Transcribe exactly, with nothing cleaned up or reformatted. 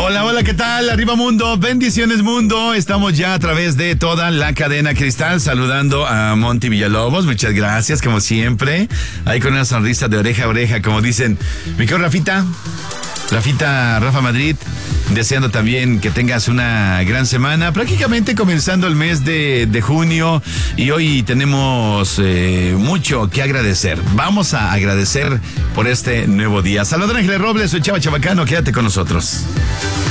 Hola, hola, ¿qué tal? Arriba Mundo, bendiciones Mundo. Estamos ya a través de toda la cadena Cristal saludando a Monty Villalobos. Muchas gracias, como siempre. Ahí con una sonrisa de oreja a oreja, como dicen. Mi querido Rafita, Rafita, Rafa Madrid, deseando también que tengas una gran semana, prácticamente comenzando el mes de, de junio, y hoy tenemos eh, mucho que agradecer. Vamos a agradecer por este nuevo día. Saludos, Ángeles Robles, soy Chava Chabacano, quédate con nosotros.